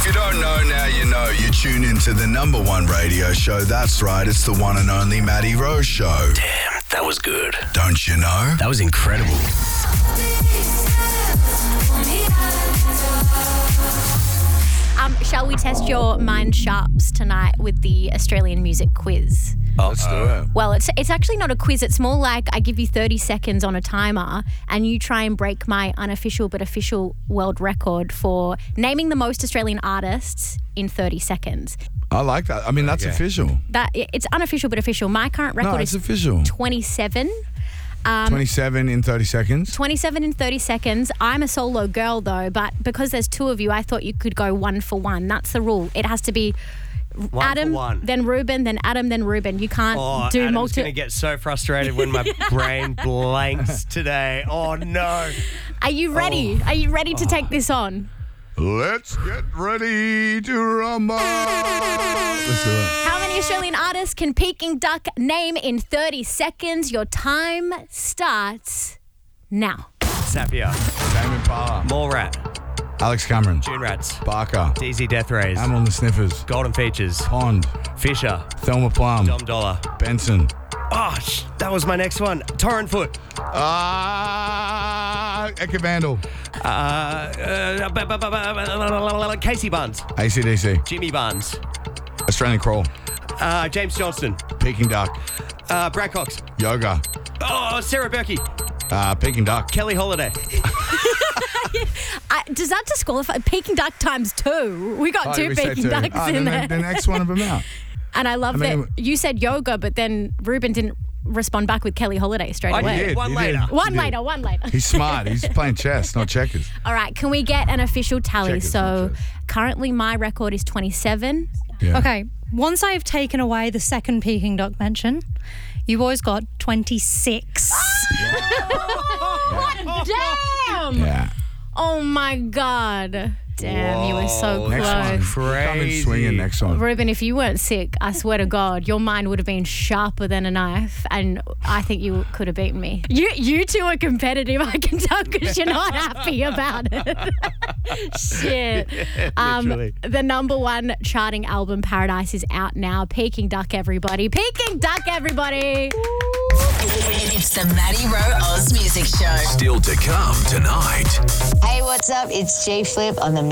you don't know, now you know. You tune into the number one radio show. That's right, it's the one and only Matty Rose Show. Damn, that was good. Don't you know? That was incredible. Shall we test your mind sharps tonight with the Australian music quiz? Let's do it. Well, it's actually not a quiz. It's more like I give you 30 seconds on a timer and you try and break my unofficial but official world record for naming the most Australian artists in 30 seconds. I like that. I mean, that's official. It's unofficial but official. My current record No, it's is official. 27. 27 in 30 seconds. 27 in 30 seconds. I'm a solo girl though, but because there's two of you, I thought you could go 1 for 1. That's the rule. It has to be Adam, then Ruben, then Adam, then Ruben. You can't do Adam's multiple. going to get so frustrated when my brain blanks today. Oh, no. Are you ready? Are you ready to take this on? Let's get ready to rumble. Let's do it. How many Australian artists can Peking Duck name in 30 seconds? Your time starts now. Sapphire, Tame Impala, Mallrat, Alex Cameron, Dune Rats, Barker, DZ Death Rays, Animal and the Sniffers, Golden Features, Pond, Fisher, Thelma Plum, Dom Dollar. Benson. Oh, that was my next one. Torrent Foot. Eka Vandal, Casey Buns. ACDC, Jimmy Buns. Australian Crawl, James Johnston. Peking Duck, Brad Cox. Yoga, Oh, Sarah Berkey. Peking Duck. Kelly Holiday. Does that disqualify? Peking Duck times 2. We got two we said Peking two. Ducks in there. Then X one of them out. And I love mean, that you said yoga, but then Ruben didn't respond back with Kelly Holiday straight I away. did. One He later. did. One He did. later, one later. He's smart. He's playing chess, not checkers. All right, can we get an official tally? Checkers, So not chess. currently my record is 27. Yeah. Okay, once I've taken away the second Peking Duck mention, you boys got 26. Damn! Yeah. Oh my God. Damn, you were so Next one. close. Come in swinging next one. Ruben, if you weren't sick, I swear to God, your mind would have been sharper than a knife, and I think you could have beaten me. You two are competitive, I can tell, because you're not happy about it. Shit. Literally. The number one charting album, Paradise, is out now. Peking Duck, everybody. Peking Duck, everybody. It's the Matty Rowe Oz Music Show. Still to come tonight. Hey, what's up? It's G Flip on the